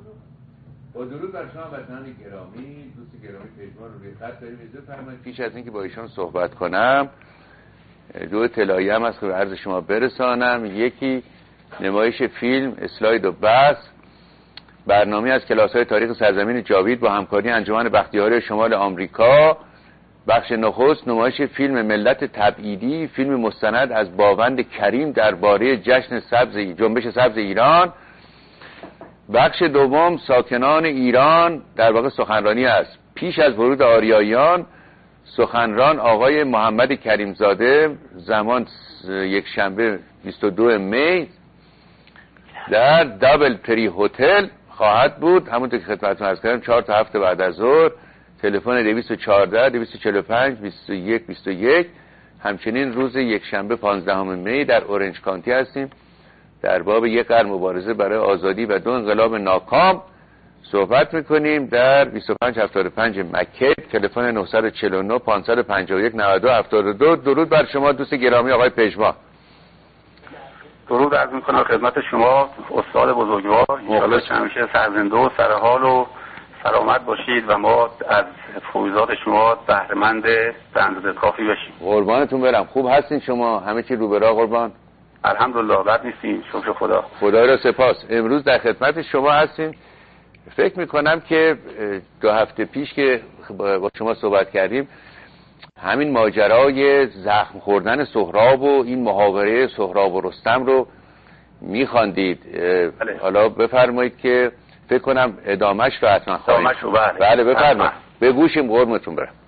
با درود بر شما وطنان گرامی، دوست گرامی پژمان رو روی خط داریم. اجازه فرمایید پیش از اینکه با ایشان صحبت کنم دو اطلاعیه هم از که به عرض شما برسانم. یکی نمایش فیلم اسلاید و بس، برنامه از کلاس‌های تاریخ سرزمین جاوید با همکاری انجمن بختیاری شمال آمریکا. بخش نخست نمایش فیلم ملت تبعیدی، فیلم مستند از باوند کریم درباره جنبش سبز ایران. بخش دوم ساکنان ایران، در واقع سخنرانی است پیش از ورود آریاییان. سخنران آقای محمد کریمزاده، زمان یک شنبه 22 می در دابل تری هتل خواهد بود. همونطور که خدمتتون عرض کردم 4 تا 7 بعد از ظهر. تلفن 214 245 21 21. همچنین روز یک شنبه 15 می در اورنج کانتی هستیم. در باب یک قرن مبارزه برای آزادی و 2 انقلاب ناکام صحبت میکنیم. در 2575 مکه. تلفن 949 551 92 72. درود بر شما دوست گرامی آقای پژمان. درود عرض میکنم خدمت شما استاد بزرگوار. انشاءالله همیشه سرزنده و سرحال و سلامت باشید و ما از فویضات شما بهره‌مند به اندازه کافی بشیم. قربانتون برم. خوب هستین شما؟ همه چی رو به راه قربان؟ الحمدلله بد نیستیم، شکر خدا. خدای را سپاس. امروز در خدمت شما هستیم. فکر میکنم که 2 هفته پیش که با شما صحبت کردیم همین ماجرای زخم خوردن سهراب و این محاوره سهراب و رستم رو میخواندید. بله. حالا بفرمایید که فکر کنم ادامهش رو حتما خواهید. بله بفرمایید. به گوشیم قربونتون برم.